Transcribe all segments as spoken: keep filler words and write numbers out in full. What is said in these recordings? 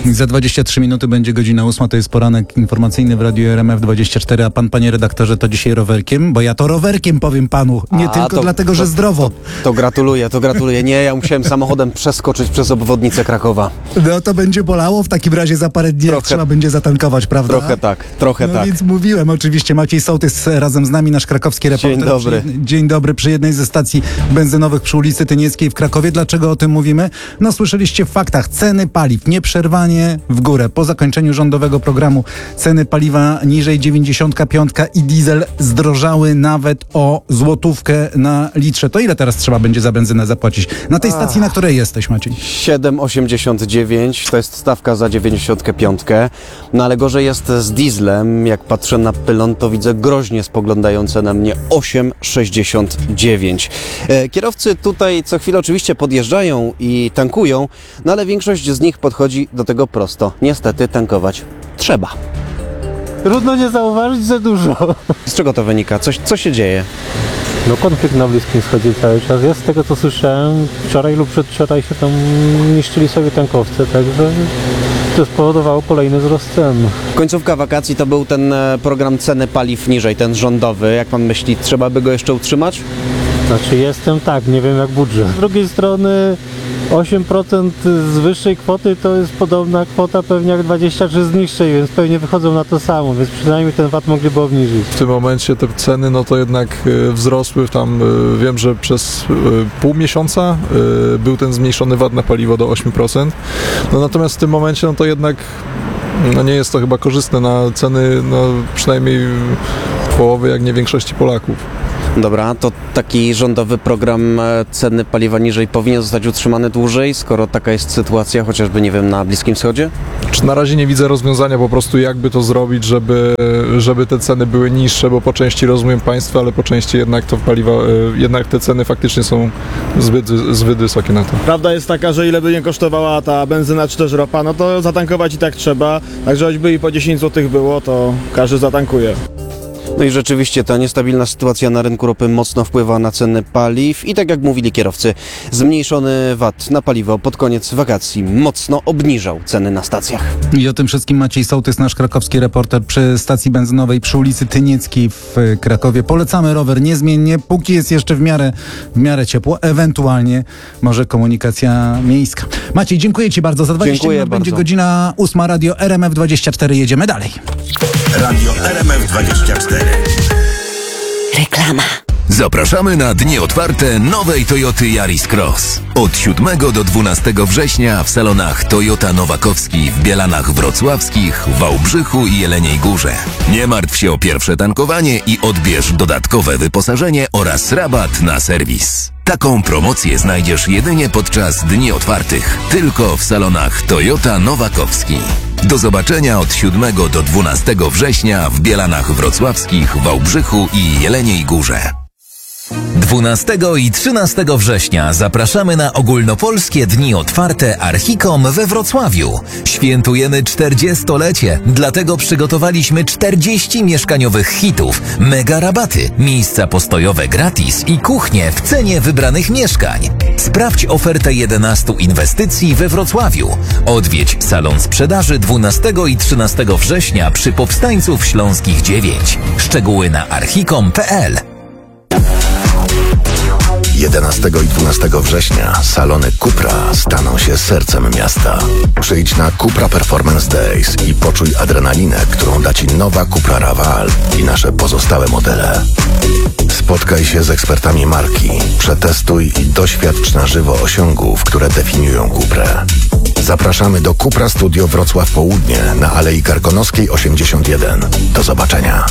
Za dwadzieścia trzy minuty będzie godzina ósma, to jest poranek informacyjny w Radiu R M F dwadzieścia cztery, a pan, panie redaktorze, to dzisiaj rowerkiem? Bo ja to rowerkiem powiem panu, nie A, tylko to, dlatego, to, że zdrowo. To, to gratuluję, to gratuluję. Nie, ja musiałem samochodem przeskoczyć przez obwodnicę Krakowa. No to będzie bolało w takim razie za parę dni, Trochę- jak trzeba będzie zatankować, prawda? Trochę tak, trochę No tak. więc mówiłem, oczywiście Maciej Sołtys razem z nami, nasz krakowski reporter. Dzień dobry. Przy, dzień dobry, przy jednej ze stacji benzynowych przy ulicy Tynieckiej w Krakowie. Dlaczego o tym mówimy? No słyszeliście w faktach, ceny paliw nieprzerwanie w górę. Po zakończeniu rządowego programu ceny paliwa niżej dziewięćdziesiąt pięć i diesel zdrożały nawet o złotówkę na litrze. To ile teraz trzeba będzie za benzynę zapłacić? Na tej stacji, na której jesteś, Maciej? siedem osiemdziesiąt dziewięć to jest stawka za dziewięćdziesiąt pięć. No ale gorzej jest z dieslem. Jak patrzę na pylon, to widzę groźnie spoglądające na mnie osiem sześćdziesiąt dziewięć. E, kierowcy tutaj co chwilę oczywiście podjeżdżają i tankują, no ale większość z nich podchodzi do tego prosto. Niestety tankować trzeba. Trudno nie zauważyć za dużo. Z czego to wynika? Coś, co się dzieje? No konflikt na Bliskim Wschodzie cały czas jest. Z tego co słyszałem, wczoraj lub przedwczoraj się tam niszczyli sobie tankowce, także to spowodowało kolejny wzrost cen. Końcówka wakacji to był ten e, program ceny paliw niżej, ten rządowy. Jak pan myśli, trzeba by go jeszcze utrzymać? Znaczy jestem tak, nie wiem jak budżet. Z drugiej strony osiem procent z wyższej kwoty to jest podobna kwota pewnie jak dwadzieścia trzy z niższej, więc pewnie wychodzą na to samo, więc przynajmniej ten V A T mogliby obniżyć. W tym momencie te ceny no to jednak e, wzrosły tam, e, wiem, że przez e, pół miesiąca e, był ten zmniejszony V A T na paliwo do osiem procent. No natomiast w tym momencie no to jednak no nie jest to chyba korzystne na ceny no przynajmniej połowy, jak nie większości Polaków. Dobra, to taki rządowy program e, ceny paliwa niżej powinien zostać utrzymany dłużej, skoro taka jest sytuacja, chociażby, nie wiem, na Bliskim Wschodzie? Czy na razie nie widzę rozwiązania po prostu, jakby to zrobić, żeby, żeby te ceny były niższe, bo po części rozumiem państwa, ale po części jednak to paliwa, e, jednak te ceny faktycznie są zbyt, zbyt wysokie na to. Prawda jest taka, że ile by nie kosztowała ta benzyna czy też ropa, no to zatankować i tak trzeba. Także choćby i po dziesięć złotych było, to każdy zatankuje. No i rzeczywiście ta niestabilna sytuacja na rynku ropy mocno wpływa na ceny paliw i tak jak mówili kierowcy, zmniejszony V A T na paliwo pod koniec wakacji mocno obniżał ceny na stacjach. I o tym wszystkim Maciej Sołtys, nasz krakowski reporter przy stacji benzynowej przy ulicy Tynieckiej w Krakowie. Polecamy rower niezmiennie, póki jest jeszcze w miarę, w miarę ciepło, ewentualnie może komunikacja miejska. Maciej, dziękuję Ci bardzo. Za dwadzieścia Dziękuję minut będzie bardzo. godzina ósma, Radio R M F dwadzieścia cztery. Jedziemy dalej. Radio R M F dwadzieścia cztery. Reklama. Zapraszamy na dni otwarte nowej Toyoty Yaris Cross. Od siódmego do dwunastego września w salonach Toyota Nowakowski w Bielanach Wrocławskich, Wałbrzychu i Jeleniej Górze. Nie martw się o pierwsze tankowanie i odbierz dodatkowe wyposażenie oraz rabat na serwis. Taką promocję znajdziesz jedynie podczas dni otwartych, tylko w salonach Toyota Nowakowski. Do zobaczenia od siódmego do dwunastego września w Bielanach Wrocławskich, Wałbrzychu i Jeleniej Górze. dwunastego i trzynastego września zapraszamy na ogólnopolskie dni otwarte Archicom we Wrocławiu. Świętujemy czterdziestolecie, dlatego przygotowaliśmy czterdzieści mieszkaniowych hitów, mega rabaty, miejsca postojowe gratis i kuchnie w cenie wybranych mieszkań. Sprawdź ofertę jedenastu inwestycji we Wrocławiu. Odwiedź salon sprzedaży dwunastego i trzynastego września przy Powstańców Śląskich dziewięć. Szczegóły na archicom kropka p l. jedenastego i dwunastego września salony Cupra staną się sercem miasta. Przyjdź na Cupra Performance Days i poczuj adrenalinę, którą da Ci nowa Cupra Raval i nasze pozostałe modele. Spotkaj się z ekspertami marki, przetestuj i doświadcz na żywo osiągów, które definiują Cuprę. Zapraszamy do Cupra Studio Wrocław Południe na Alei Karkonoskiej osiemdziesiąt jeden. Do zobaczenia.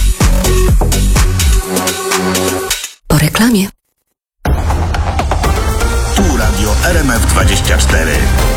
Po reklamie. Tu Radio R M F dwadzieścia cztery.